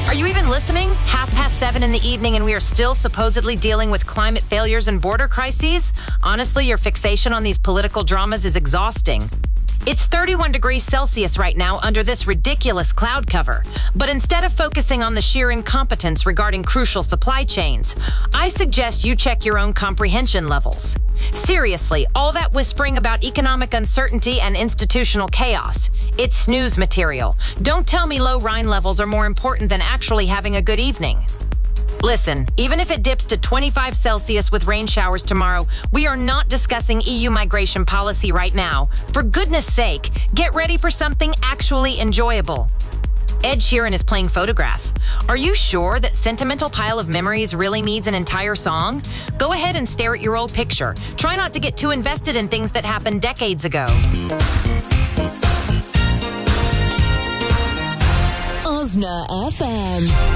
Are you even listening? 7:30 in the evening and we are still supposedly dealing with climate failures and border crises? Honestly, your fixation on these political dramas is exhausting. It's 31 degrees Celsius right now under this ridiculous cloud cover. But instead of focusing on the sheer incompetence regarding crucial supply chains, I suggest you check your own comprehension levels. Seriously, all that whispering about economic uncertainty and institutional chaos, it's snooze material. Don't tell me low Rhine levels are more important than actually having a good evening. Listen, even if it dips to 25 Celsius with rain showers tomorrow, we are not discussing EU migration policy right now. For goodness sake, get ready for something actually enjoyable. Ed Sheeran is playing Photograph. Are you sure that Sentimental Pile of Memories really needs an entire song? Go ahead and stare at your old picture. Try not to get too invested in things that happened decades ago. Osna FM.